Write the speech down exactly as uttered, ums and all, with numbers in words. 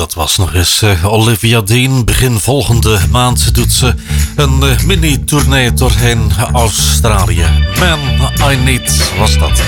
dat was nog eens uh, Olivia Dean. Begin volgende maand doet ze een uh, mini-tournee doorheen Australië. Man I Need was dat.